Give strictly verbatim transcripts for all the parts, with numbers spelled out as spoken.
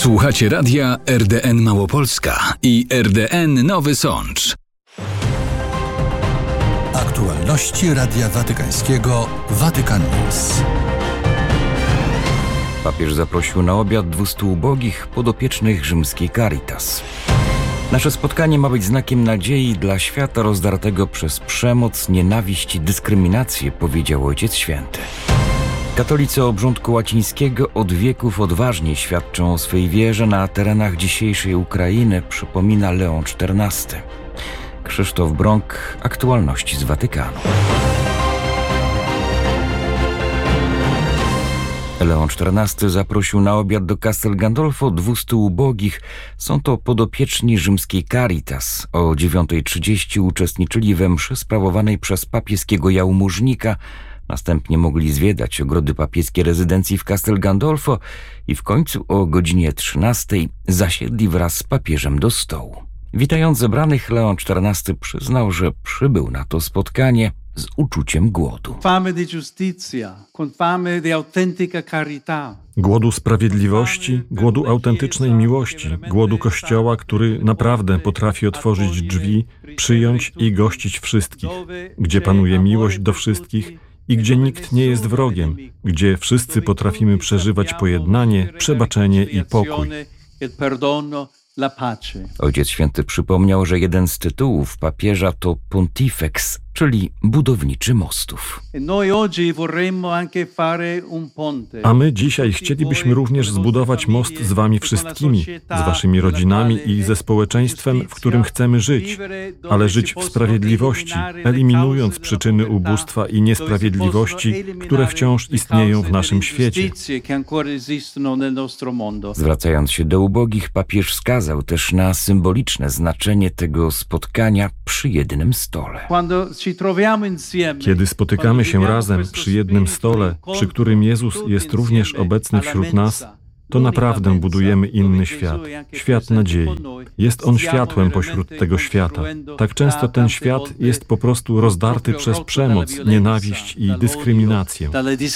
Słuchacie radia R D N Małopolska i R D N Nowy Sącz. Aktualności Radia Watykańskiego Vatican News. Papież zaprosił na obiad dwustu ubogich podopiecznych rzymskiej Caritas. Nasze spotkanie ma być znakiem nadziei dla świata rozdartego przez przemoc, nienawiść i dyskryminację, powiedział Ojciec Święty. Katolicy obrządku łacińskiego od wieków odważnie świadczą o swej wierze na terenach dzisiejszej Ukrainy, przypomina Leon czternasty. Krzysztof Brąk, aktualności z Watykanu. Leon czternasty zaprosił na obiad do Castel Gandolfo dwustu ubogich. Są to podopieczni rzymskiej Caritas. O dziewiątej trzydzieści uczestniczyli we mszy sprawowanej przez papieskiego jałmużnika. Następnie mogli zwiedzać ogrody papieskiej rezydencji w Castel Gandolfo i w końcu o godzinie trzynastej zasiedli wraz z papieżem do stołu. Witając zebranych, Leon czternasty przyznał, że przybył na to spotkanie z uczuciem głodu. Głodu sprawiedliwości, głodu autentycznej miłości, głodu Kościoła, który naprawdę potrafi otworzyć drzwi, przyjąć i gościć wszystkich, gdzie panuje miłość do wszystkich i gdzie nikt nie jest wrogiem, gdzie wszyscy potrafimy przeżywać pojednanie, przebaczenie i pokój. Ojciec Święty przypomniał, że jeden z tytułów papieża to Pontifex, czyli budowniczy mostów. A my dzisiaj chcielibyśmy również zbudować most z wami wszystkimi, z waszymi rodzinami i ze społeczeństwem, w którym chcemy żyć, ale żyć w sprawiedliwości, eliminując przyczyny ubóstwa i niesprawiedliwości, które wciąż istnieją w naszym świecie. Zwracając się do ubogich, papież wskazał też na symboliczne znaczenie tego spotkania przy jednym stole. Kiedy spotykamy się razem przy jednym stole, przy którym Jezus jest również obecny wśród nas, to naprawdę budujemy inny świat, świat nadziei. Jest On światłem pośród tego świata. Tak często ten świat jest po prostu rozdarty przez przemoc, nienawiść i dyskryminację.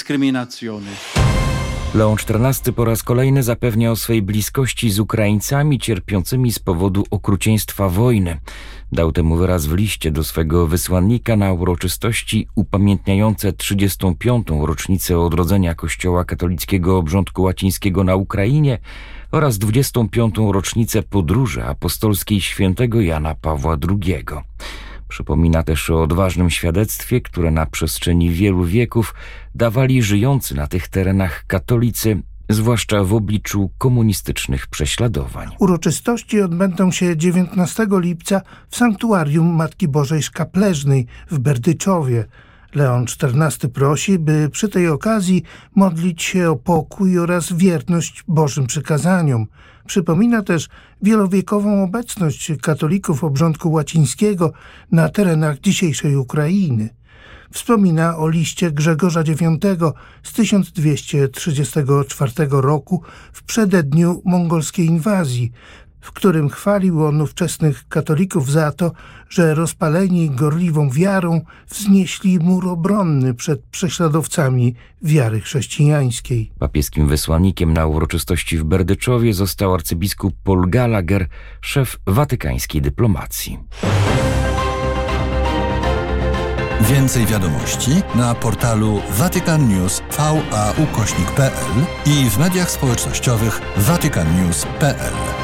Leon czternasty po raz kolejny zapewnia o swej bliskości z Ukraińcami cierpiącymi z powodu okrucieństwa wojny. Dał temu wyraz w liście do swego wysłannika na uroczystości upamiętniające trzydziestą piątą rocznicę odrodzenia Kościoła katolickiego obrządku łacińskiego na Ukrainie oraz dwudziestą piątą rocznicę podróży apostolskiej świętego Jana Pawła drugiego. Przypomina też o odważnym świadectwie, które na przestrzeni wielu wieków dawali żyjący na tych terenach katolicy, zwłaszcza w obliczu komunistycznych prześladowań. Uroczystości odbędą się dziewiętnastego lipca w Sanktuarium Matki Bożej Szkapleżnej w Berdyczowie. Leon czternasty prosi, by przy tej okazji modlić się o pokój oraz wierność Bożym przykazaniom. Przypomina też wielowiekową obecność katolików obrządku łacińskiego na terenach dzisiejszej Ukrainy. Wspomina o liście Grzegorza dziewiątego z tysiąc dwieście trzydziestego czwartego roku w przededniu mongolskiej inwazji, w którym chwalił on ówczesnych katolików za to, że rozpaleni gorliwą wiarą wznieśli mur obronny przed prześladowcami wiary chrześcijańskiej. Papieskim wysłannikiem na uroczystości w Berdyczowie został arcybiskup Paul Gallagher, szef watykańskiej dyplomacji. Więcej wiadomości na portalu Vatican News V A ukośnik P L i w mediach społecznościowych vatican news kropka p l.